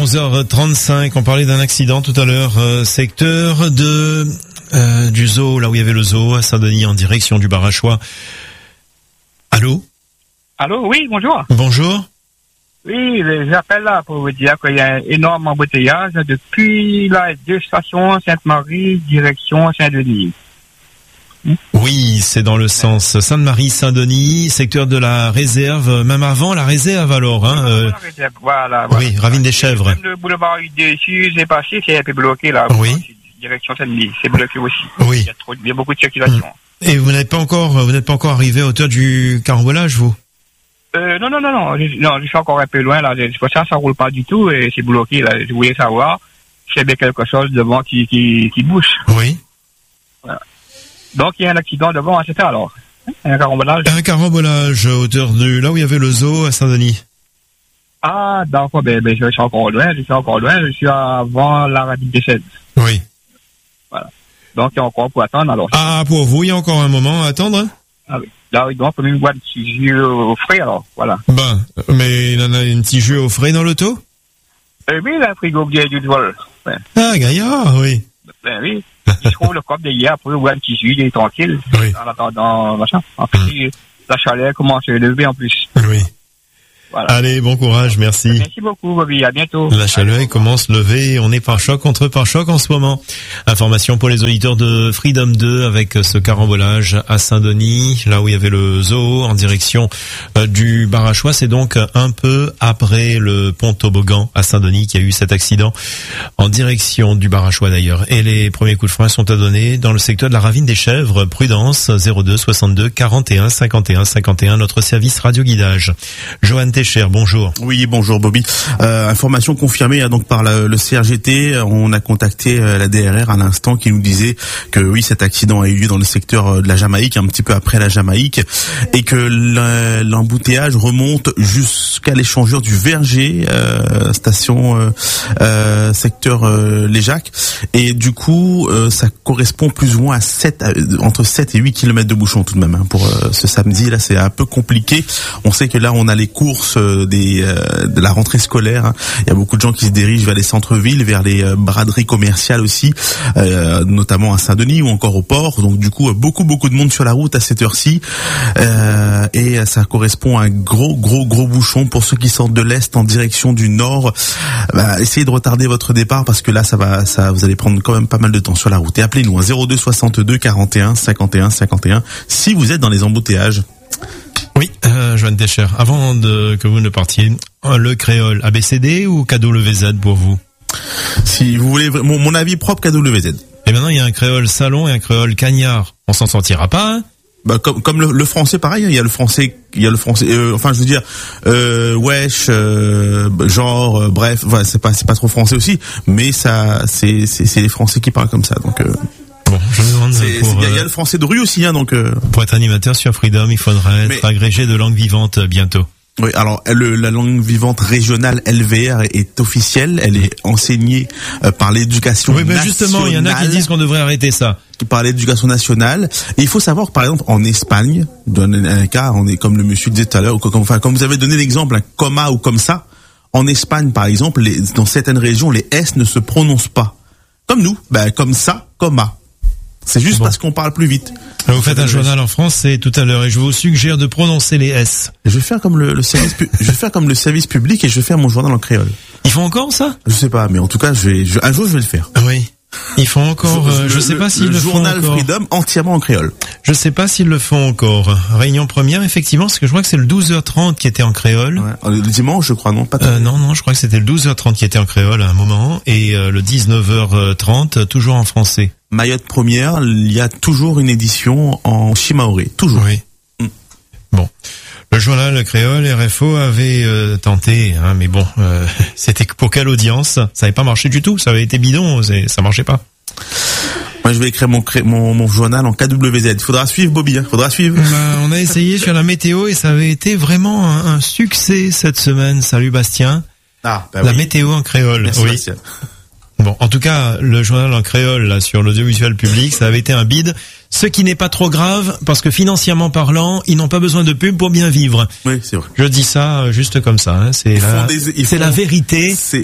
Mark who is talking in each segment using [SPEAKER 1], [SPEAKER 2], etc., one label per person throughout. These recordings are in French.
[SPEAKER 1] 11h35, on parlait d'un accident tout à l'heure, secteur du zoo, là où il y avait le zoo à Saint-Denis en direction du Barachois. Allô?
[SPEAKER 2] Allô, oui, bonjour.
[SPEAKER 1] Bonjour.
[SPEAKER 2] Oui, j'appelle là pour vous dire qu'il y a un énorme embouteillage depuis la 2 stations Sainte-Marie, direction Saint-Denis.
[SPEAKER 1] Oui, c'est dans le sens Sainte-Marie-Saint-Denis, secteur de la réserve, même avant la réserve alors.
[SPEAKER 2] La réserve, voilà.
[SPEAKER 1] Oui, Ravine des Chèvres.
[SPEAKER 2] Même le boulevard U-dessus, c'est passé, c'est un peu bloqué là.
[SPEAKER 1] Oui.
[SPEAKER 2] Direction Saint-Denis, c'est bloqué aussi.
[SPEAKER 1] Oui.
[SPEAKER 2] Il y a beaucoup de circulation.
[SPEAKER 1] Et vous n'êtes pas encore arrivé à hauteur du carambolage, vous?
[SPEAKER 2] Non, je suis encore un peu loin là. C'est pour ça roule pas du tout et c'est bloqué là. Je voulais savoir s'il y avait quelque chose devant qui bouge.
[SPEAKER 1] Oui.
[SPEAKER 2] Voilà. Donc il y a un accident devant, c'est ça alors. Un carambolage.
[SPEAKER 1] Un carambolage à hauteur de là où il y avait le zoo à Saint-Denis.
[SPEAKER 2] Ah, d'accord, je suis encore loin. Je suis avant la Ravine des Chèvres.
[SPEAKER 1] Oui.
[SPEAKER 2] Voilà. Donc il y a encore pour attendre alors.
[SPEAKER 1] Ah, pour vous, il y a encore un moment à attendre, hein?
[SPEAKER 2] Ah oui. Là, il doit même boire un petit jus au frais, alors, voilà.
[SPEAKER 1] Ben, mais il en a un petit jus au frais dans l'auto?
[SPEAKER 2] Oui, la frigo bien du vol. Ouais.
[SPEAKER 1] Ah, Gaillard, oui.
[SPEAKER 2] Ben oui. Je trouve le cop d'hier pour boire un petit jus, il est tranquille.
[SPEAKER 1] Oui.
[SPEAKER 2] En attendant, machin. En plus, la chaleur commence à lever en plus.
[SPEAKER 1] Oui.
[SPEAKER 2] Voilà.
[SPEAKER 1] Allez, bon courage, merci.
[SPEAKER 2] Merci beaucoup, Bobby. À bientôt.
[SPEAKER 1] La chaleur commence à lever. On est par choc contre par choc en ce moment. Information pour les auditeurs de Freedom 2 avec ce carambolage à Saint-Denis, là où il y avait le zoo en direction du Barachois. C'est donc un peu après le pont Toboggan à Saint-Denis qu'il y a eu cet accident en direction du Barachois d'ailleurs. Et les premiers coups de frein sont à donner dans le secteur de la Ravine des Chèvres. Prudence 02 62 41 51 51. Notre service radio guidage. Johan Técher, bonjour.
[SPEAKER 3] Oui, bonjour Bobby. Information confirmée donc par le CRGT. On a contacté la DRR à l'instant qui nous disait que oui, cet accident a eu lieu dans le secteur de la Jamaïque, un petit peu après la Jamaïque, et que l'embouteillage remonte jusqu'à l'échangeur du Verger, station secteur Léjac. Et du coup, ça correspond plus ou moins à entre 7 et 8 km de bouchon tout de même pour ce samedi. Là, c'est un peu compliqué. On sait que là, on a les courses de la rentrée scolaire. Hein. Il y a beaucoup de gens qui se dirigent vers les centres-villes, vers les braderies commerciales aussi, notamment à Saint-Denis ou encore au port. Donc du coup, beaucoup de monde sur la route à cette heure-ci. Et ça correspond à un gros bouchon pour ceux qui sortent de l'est en direction du nord. Essayez de retarder votre départ parce que là, vous allez prendre quand même pas mal de temps sur la route. Et appelez-nous 02 62 41 51 51 si vous êtes dans les embouteillages.
[SPEAKER 1] Oui, Joanne Técher, avant que vous ne partiez, le créole ABCD ou KWZ pour vous?
[SPEAKER 3] Si vous voulez mon avis propre, KWZ.
[SPEAKER 1] Et maintenant, il y a un créole salon et un créole cagnard. On s'en sortira pas, hein?
[SPEAKER 3] Comme le français, pareil, il y a le français, enfin, je veux dire, wesh, genre, bref, voilà, c'est pas trop français aussi, mais ça, c'est les français qui parlent comme ça, donc,
[SPEAKER 1] Bon, je me demande
[SPEAKER 3] il y a le français de rue aussi, hein, donc.
[SPEAKER 1] Pour être animateur sur Freedom, il faudrait être agrégé de langue vivante bientôt.
[SPEAKER 3] Oui, alors la langue vivante régionale LVR est officielle, elle est enseignée par l'éducation nationale. Oui, mais justement,
[SPEAKER 1] il y en a qui disent qu'on devrait arrêter ça.
[SPEAKER 3] Par l'éducation nationale. Et il faut savoir que, par exemple, en Espagne, dans un cas, on est comme le monsieur disait tout à l'heure, comme vous avez donné l'exemple, un coma ou comme ça. En Espagne, par exemple, dans certaines régions, les S ne se prononcent pas. Comme nous, comme ça, coma. C'est juste parce qu'on parle plus vite.
[SPEAKER 1] Vous faites un journal en français tout à l'heure et je vous suggère de prononcer les S.
[SPEAKER 3] Je vais faire comme le service, je vais faire comme le service public et je vais faire mon journal en créole.
[SPEAKER 1] Ils font encore ça?
[SPEAKER 3] Je sais pas, mais en tout cas, un jour je vais le faire.
[SPEAKER 1] Oui. Ils font encore, je sais pas s'ils le font encore.
[SPEAKER 3] Le journal Freedom entièrement en créole.
[SPEAKER 1] Je sais pas s'ils le font encore. Réunion première, effectivement, parce que je crois que c'est le 12h30 qui était en créole.
[SPEAKER 3] Ouais. Le dimanche, je crois, non? Pas
[SPEAKER 1] non, je crois que c'était le 12h30 qui était en créole à un moment, et le 19h30, toujours en français.
[SPEAKER 3] Mayotte première, il y a toujours une édition en Chimaoré. Toujours.
[SPEAKER 1] Oui. Bon. Le journal créole RFO avait tenté, hein, mais bon, c'était pour quelle audience? Ça n'avait pas marché du tout, ça avait été bidon, ça marchait pas.
[SPEAKER 3] Moi, je vais écrire mon journal en KWZ. Il faudra suivre, Bobby, hein, faudra suivre.
[SPEAKER 1] On a essayé sur la météo et ça avait été vraiment un succès cette semaine. Salut Bastien. La météo en créole.
[SPEAKER 3] Merci,
[SPEAKER 1] oui.
[SPEAKER 3] Bastien.
[SPEAKER 1] Bon, en tout cas, le journal en créole là sur l'audiovisuel public, ça avait été un bide. Ce qui n'est pas trop grave, parce que financièrement parlant, ils n'ont pas besoin de pub pour bien vivre.
[SPEAKER 3] Oui, c'est vrai.
[SPEAKER 1] Je dis ça juste comme ça, hein. C'est la vérité.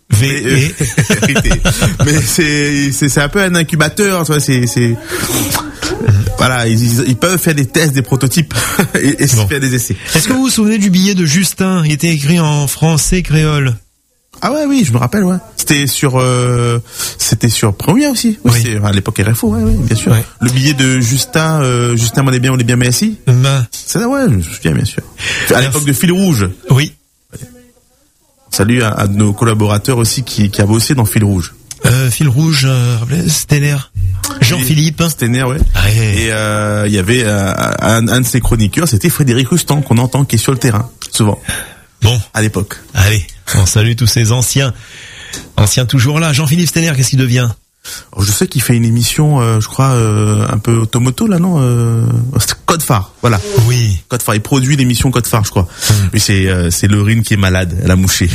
[SPEAKER 3] Mais c'est un peu un incubateur, tu vois, voilà, ils peuvent faire des tests, des prototypes et faire des essais.
[SPEAKER 1] Est-ce que vous vous souvenez du billet de Justin? Il était écrit en français créole.
[SPEAKER 3] Ah ouais, oui, je me rappelle, ouais. C'était sur Première aussi. Oui. C'était à l'époque RFO, ouais, bien sûr. Ouais. Le billet de Justin, on est bien, merci. C'est ça, ouais, je me souviens, bien sûr. À l'époque de Fil Rouge.
[SPEAKER 1] Oui.
[SPEAKER 3] Salut à nos collaborateurs aussi qui a bossé dans Fil Rouge.
[SPEAKER 1] Fil Rouge, Stener. Jean-Philippe.
[SPEAKER 3] Stener, ouais. Ah, et il y avait un de ses chroniqueurs, c'était Frédéric Rustan, qu'on entend, qui est sur le terrain, souvent.
[SPEAKER 1] Bon.
[SPEAKER 3] À l'époque.
[SPEAKER 1] Allez, on salue tous ces anciens toujours là. Jean-Philippe Stener, qu'est-ce qu'il devient?
[SPEAKER 3] Alors, je sais qu'il fait une émission, je crois, un peu automoto, là, non? Code Phare, voilà.
[SPEAKER 1] Oui.
[SPEAKER 3] Code Phare, il produit l'émission Code Phare, je crois. Mais c'est Laurine qui est malade, elle a mouché.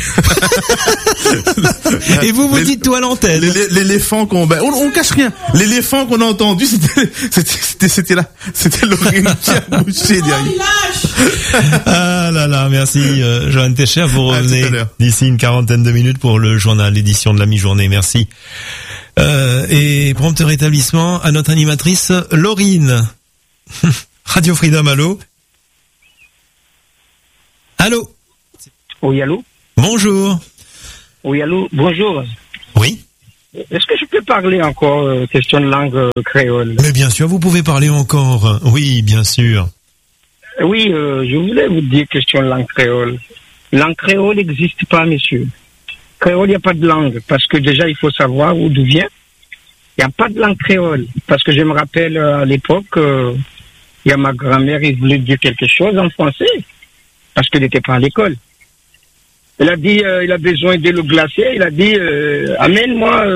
[SPEAKER 1] Et vous dites tout à l'antenne.
[SPEAKER 3] L'éléphant on cache rien. L'éléphant qu'on a entendu, c'était là. C'était Laurine qui a mouché derrière.
[SPEAKER 1] Ah là là, merci, Johan Técher, vous revenez d'ici une quarantaine de minutes pour le journal, l'édition de la mi-journée. Merci. Et prompt rétablissement à notre animatrice Laurine. Radio Freedom, allô? Allô?
[SPEAKER 4] Oui, allô?
[SPEAKER 1] Bonjour.
[SPEAKER 4] Oui, allô? Bonjour.
[SPEAKER 1] Oui.
[SPEAKER 4] Est-ce que je peux parler encore question de langue créole?
[SPEAKER 1] Mais bien sûr, vous pouvez parler encore. Oui, bien sûr.
[SPEAKER 4] Oui, je voulais vous dire question de langue créole. Langue créole n'existe pas, messieurs. Créole, il n'y a pas de langue, parce que déjà, il faut savoir d'où vient. Il n'y a pas de langue créole, parce que je me rappelle à l'époque, il y a ma grand-mère, elle voulait dire quelque chose en français, parce qu'elle n'était pas à l'école. Elle a dit, il a besoin de l'eau glacée, il a dit, amène-moi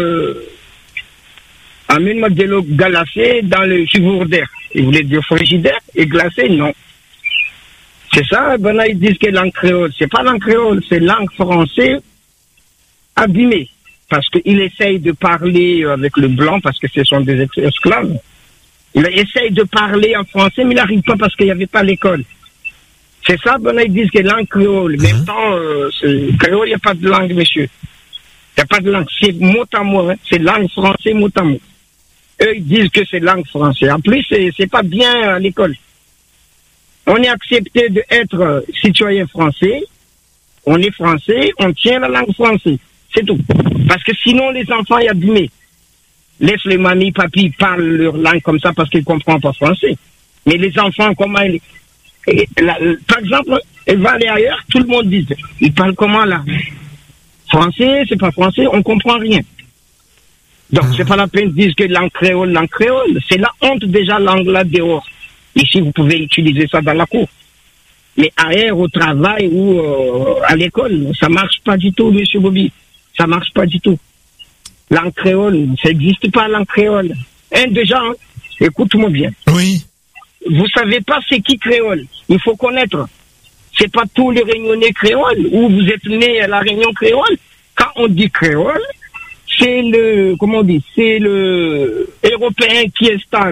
[SPEAKER 4] de l'eau glacée dans le frigouraire d'air. Il voulait dire frigidaire et glacé, non. C'est ça, là, ils disent que langue créole. C'est pas langue créole, c'est langue française abîmée. Parce qu'il essaye de parler avec le blanc, parce que ce sont des esclaves. Il essaye de parler en français, mais il n'arrive pas parce qu'il n'y avait pas l'école. C'est ça, là, ils disent que langue créole. En même temps, créole, il n'y a pas de langue, monsieur. Il n'y a pas de langue. C'est mot à mot, hein. C'est langue française, mot à mot. Eux, ils disent que c'est langue française. En plus, c'est pas bien à l'école. On est accepté d'être citoyen français. On est français, on tient la langue française. C'est tout. Parce que sinon, les enfants y abîmés. Laisse les mamies, papis parlent leur langue comme ça parce qu'ils ne comprennent pas français. Mais les enfants, comment ils... Par exemple, elle va aller ailleurs, tout le monde dit, ils parlent comment là? Français, c'est pas français, on comprend rien. Donc, c'est pas la peine de dire que langue créole. C'est la honte déjà, langue là dehors. Ici, vous pouvez utiliser ça dans la cour. Mais ailleurs, au travail ou à l'école, ça marche pas du tout, monsieur Bobby. Ça marche pas du tout. Langue créole, ça n'existe pas, langue créole. Déjà, écoute-moi bien.
[SPEAKER 1] Oui.
[SPEAKER 4] Vous savez pas c'est qui créole. Il faut connaître. C'est pas tous les Réunionnais créoles ou vous êtes né à la Réunion créole. Quand on dit créole, c'est c'est le Européen qui installe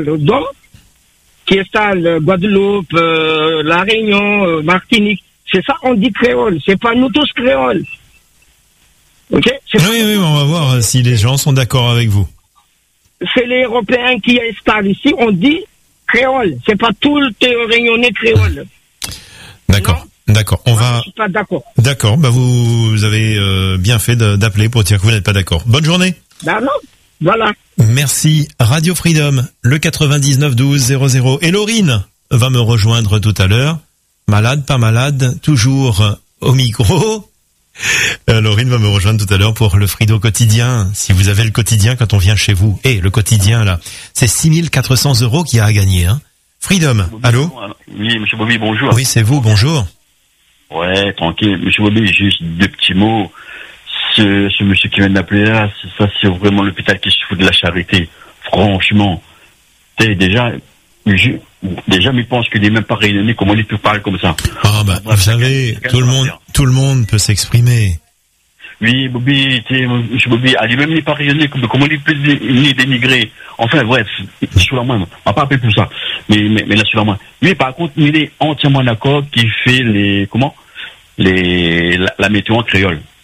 [SPEAKER 4] Guadeloupe, la Réunion, Martinique. C'est ça, on dit créole. C'est pas nous tous créoles. Ok?
[SPEAKER 1] Oui, on va voir si les gens sont d'accord avec vous.
[SPEAKER 4] C'est les Européens qui installent ici, on dit créole. C'est pas tout le Réunionnais créole.
[SPEAKER 1] D'accord. D'accord.
[SPEAKER 4] Je suis pas d'accord.
[SPEAKER 1] D'accord. Vous avez bien fait d'appeler pour dire que vous n'êtes pas d'accord. Bonne journée.
[SPEAKER 4] Non. Voilà.
[SPEAKER 1] Merci. Radio Freedom, le 99 12 00. Et Laurine va me rejoindre tout à l'heure. Malade, pas malade, toujours au micro. Laurine va me rejoindre tout à l'heure pour le Frido quotidien. Si vous avez le quotidien quand on vient chez vous. Le quotidien là, c'est 6 400 € qu'il y a à gagner. Hein. Freedom,
[SPEAKER 5] Bobby,
[SPEAKER 1] allô?
[SPEAKER 5] Oui, monsieur Bobby, bonjour.
[SPEAKER 1] Oui, c'est vous, bonjour.
[SPEAKER 5] Ouais, tranquille. Monsieur Bobby, juste deux petits mots. Ce monsieur qui vient d'appeler là, ça c'est vraiment l'hôpital qui se fout de la charité. Franchement. Déjà, mais je pense qu'il n'est même pas réuni. Comment il peut parler comme ça?
[SPEAKER 1] Vous savez, tout le monde peut s'exprimer.
[SPEAKER 5] Oui, Bobby, monsieur Bobby, elle même n'est pas rayonnée. Comment il peut dénigrer? Enfin, bref, sous la main. On va pas appeler pour ça. Mais là, sous la main. Lui, par contre, il est entièrement d'accord qu'il fait la météo en créole.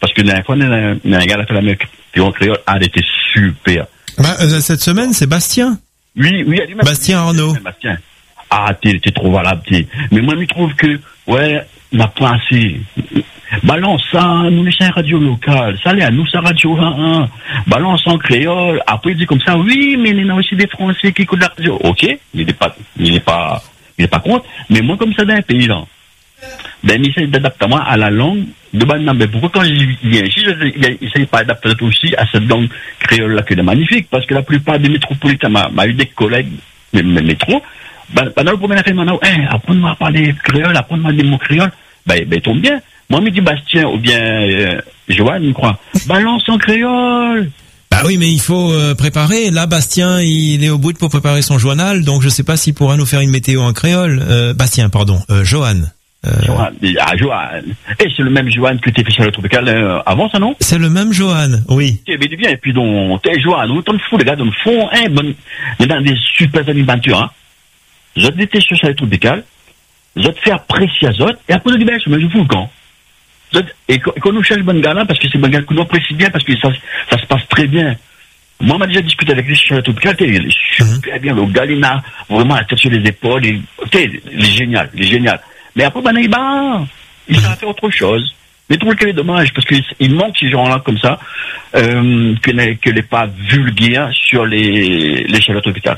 [SPEAKER 5] Parce que la dernière fois, un gars a fait la même en créole, elle était super.
[SPEAKER 1] Cette semaine, c'est Bastien.
[SPEAKER 5] Oui,
[SPEAKER 1] Bastien Arnaud.
[SPEAKER 5] Bastien. Ah, t'es trop valable, Mais moi, je trouve que, ouais, n'a pas assez. Balance ça, nous laissons une radio locale. Ça allait à nous, ça radio 1. Balance en créole. Après, il dit comme ça, oui, mais il y a aussi des Français qui écoutent la radio. Ok, il n'est pas contre. Mais moi, comme ça, dans un pays, là, ben, il essaie d'adapter moi à la langue de Banam. Mais pourquoi quand je viens ici, il essaie pas d'adapter aussi à cette langue créole là, qui est magnifique, parce que la plupart des métropolitains, m'a eu des collègues, mes métros, pendant le premier affaire, apprends-moi à parler créole, apprends-moi des mots créoles, ben, tombe bien. Moi, me dit Bastien, ou bien, Joanne, je crois, balance en créole.
[SPEAKER 1] Bah oui, mais il faut préparer. Là, Bastien, il est au bout pour préparer son journal, donc je sais pas s'il pourra nous faire une météo en créole. Bastien, pardon, Johan.
[SPEAKER 5] Johan. Et c'est le même Johan que t'es fait sur le tropical avant, ça, non?
[SPEAKER 1] C'est le même Johan, oui.
[SPEAKER 5] Ok, mais bien, et puis donc, t'es Johan, autant de fou, les gars, dans le fond, il y a des super animateurs, hein. Je t'étais sur le tropical, je te fais apprécier à Zot, et après, je dis, ben, je fous le camp. Et qu'on nous cherche bonne gars-là, parce que c'est bon gars qu'on apprécie bien, parce que ça se passe très bien. Moi, on m'a déjà discuté avec lui sur le tropical, il est super bien, le gars, il a vraiment la tête sur les épaules, il est génial, Mais après, il s'est fait autre chose. Mais je trouve qu'il est dommage, parce qu'il manque ces gens-là comme ça, que n'est pas vulgaire sur les chaleurs tropicales.